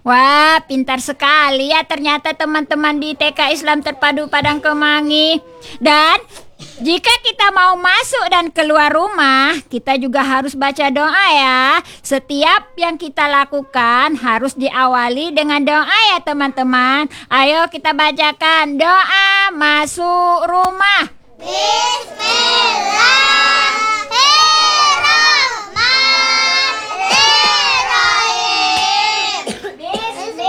Wah, pintar sekali ya ternyata teman-teman di TK Islam Terpadu Padang Kemangi. Dan jika kita mau masuk dan keluar rumah, kita juga harus baca doa ya. Setiap yang kita lakukan harus diawali dengan doa ya teman-teman. Ayo kita bacakan doa masuk rumah. Bismillah.